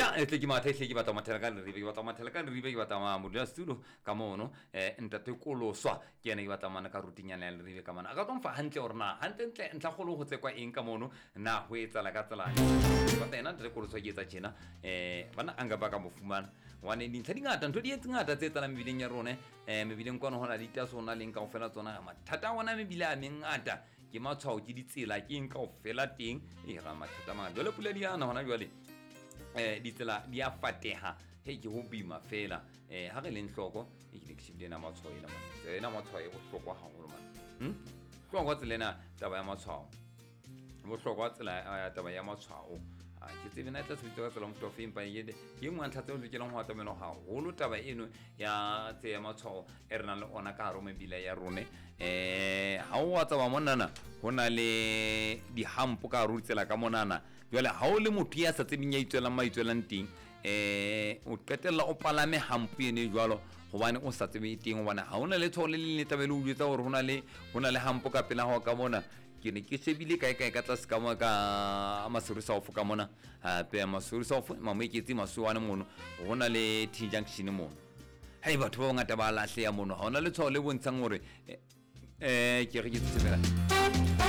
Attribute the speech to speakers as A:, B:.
A: ya tle ke mathe tle ke batla mathela ka le ribe ke batla mathela ka le ribe ke batla ma modula studio ka mono ntate koloswa ke ene ke batla mana ka rutinyana ya le ribe ka mana a ka tsomfa hantle orna hantle ntla kholo go tse kwa eng ka mono na ho etsa la ka tsela ba tena ntate koloswa ke etsa tjena bana anga ba ka mofumana wane dintlha dingata ntho di ngata tse tsalang mebileng ya rone mebileng kwana hona di tsa sona leng ka ofela tsona mathata wana mebile a mengata ke matshwao ke ditsela ke eng ka ofela teng ga mathata mangata jwale pula di ana hona jwale ditsela di a fateha he ke ho bima fela ha re leng hloko e ke shebile na matshwao ena matshwao e bohlokwa haholo man hlokwa tselena taba ya matshwao bohlokwa tsela ya taba ya matshwao ke tsebe na tla se bitsa tsela motho fe empa yede ke ngwa ntha tse o lokelang ho atamela haholo taba eno ya tse ya matshwao e rena le ona ka haro mebila ya rone ha o wa tsaba monana hona le di hampo ka rutsela ka monana jwale ha o le motho ya sa tsebeng ya itswelang maitswelang teng o qetella o palame hampo ene jwalo hobane o sa tsebe teng hobane ha ona le tshole le tabelo o jwetsa hore hona le hampo ka pela ho ka mona ke ne ke shebile kae ka tla ska mo ka masurisa of ka mona pe masurisa of mameketsi masuwana mono hona le T junction mono hai batho ba ngata ba lahle ya mono ha ona le tshole bontshang hore ke re ke tsebela